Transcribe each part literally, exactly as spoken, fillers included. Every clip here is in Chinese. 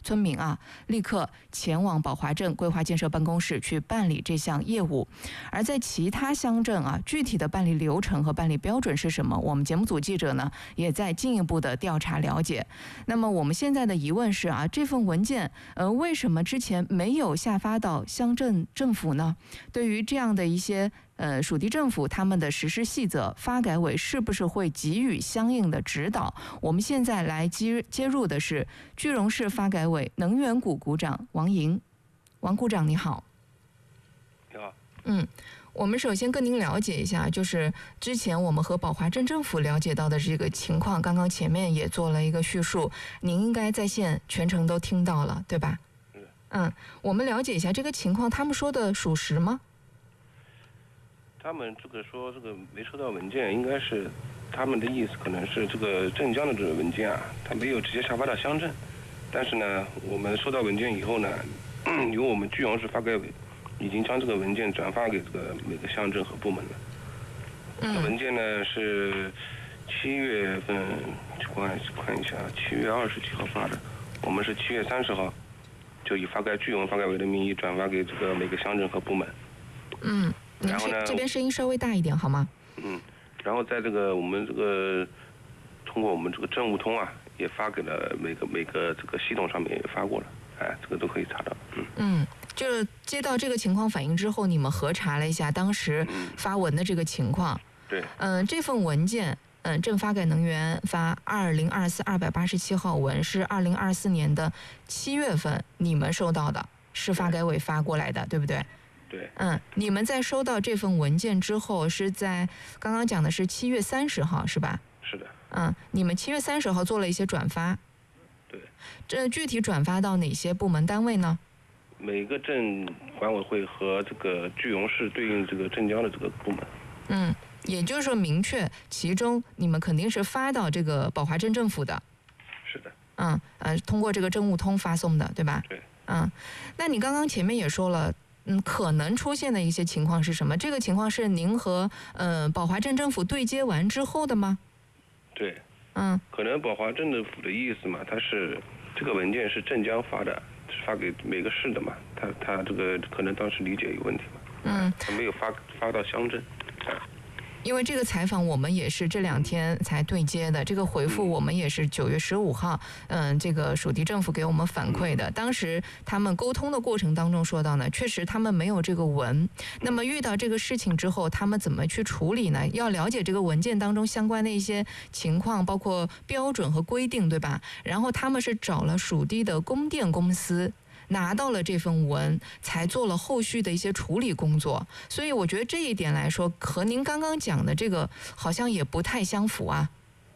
村民啊，立刻前往宝华镇规划建设办公室去办理这项业务。而在其他乡镇啊，具体的办理流程和办理标准是什么？我们节目组记者呢也在进一步的调查了解。那么我们现在的疑问是啊，这份文件呃为什么之前没有下发到乡镇政府呢？对于这样的一些呃属地政府他们的实施细则，发改委是不是会给予相应的指导？我们现在来接接入的是句容市发改委能源股股长王莹。王股长你好。 你好。 嗯，我们首先跟您了解一下，就是之前我们和宝华镇政府了解到的这个情况，刚刚前面也做了一个叙述，您应该在线全程都听到了，对吧？嗯，我们了解一下这个情况，他们说的属实吗？ 他们这个说这个没收到文件，应该是他们的意思，可能是这个镇江的这个文件啊，他没有直接下发到乡镇，但是呢，我们收到文件以后呢，由我们句容市发改委已经将这个文件转发给这个每个乡镇和部门了。嗯，文件呢是七月份，看看一下，七月二十几号发的，我们是七月三十号。就以发改句容发改委的名义转发给这个每个乡镇和部门。 嗯，然后呢，这边声音稍微大一点好吗？ 嗯，然后在这个我们这个通过我们这个政务通啊，也发给了每个每个这个系统上面也发过了，哎，这个都可以查到。嗯嗯，就是接到这个情况反映之后，你们核查了一下当时发文的这个情况。 对。 嗯、呃，这份文件。嗯，镇发改能源发二零二四二百八十七号文是二零二四年的七月份你们收到的，是发改委发过来的，对不对？ 对。 嗯，你们在收到这份文件之后，是在刚刚讲的是七月三十号是吧？ 是的。 嗯，你们七月三十号做了一些转发。 对。 这具体转发到哪些部门单位呢？ 每个镇管委会和这个句容市对应这个镇江的这个部门。 嗯。也就是说，明确其中你们肯定是发到这个宝华镇政府的。 是的。 嗯呃，通过这个政务通发送的，对吧？ 对。 嗯，那你刚刚前面也说了，嗯，可能出现的一些情况是什么？这个情况是您和呃宝华镇政府对接完之后的吗？ 对。 嗯。 可能宝华镇政府的意思嘛，它是这个文件是镇江发的，是发给每个市的嘛，他他这个可能当时理解有问题嘛。 嗯。 他没有发发到乡镇。啊。 因为这个采访我们也是这两天才对接的，这个回复我们也是九月十五号，嗯，这个属地政府给我们反馈的。当时他们沟通的过程当中说到呢，确实他们没有这个文。那么遇到这个事情之后，他们怎么去处理呢？要了解这个文件当中相关的一些情况，包括标准和规定，对吧？然后他们是找了属地的供电公司。拿到了这份文，才做了后续的一些处理工作，所以我觉得这一点来说，和您刚刚讲的这个好像也不太相符啊。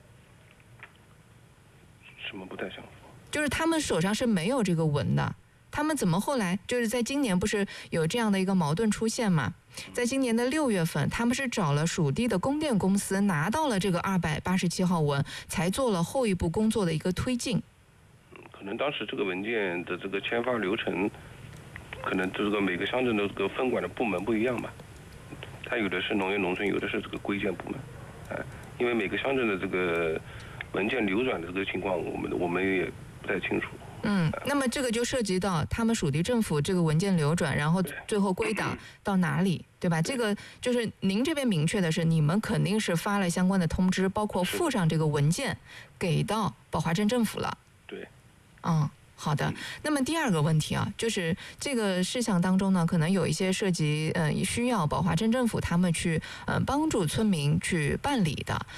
什么不太相符？ 就是他们手上是没有这个文的，他们怎么后来就是在今年不是有这样的一个矛盾出现嘛？在今年的六月份，他们是找了属地的供电公司，拿到了这个二百八十七号文，才做了后一步工作的一个推进。 可能当时这个文件的这个签发流程，可能这个每个乡镇的这个分管的部门不一样吧。它有的是农业农村，有的是这个规建部门，哎、呃，因为每个乡镇的这个文件流转的这个情况，我们我们也不太清楚。 嗯，那么这个就涉及到他们属地政府这个文件流转，然后最后归档到哪里，对吧？这个就是您这边明确的是，你们肯定是发了相关的通知，包括附上这个文件给到宝华镇政府了。 对。 嗯，好的。那么第二个问题啊，就是这个事项当中呢，可能有一些涉及呃需要宝华镇政府他们去呃帮助村民去办理的。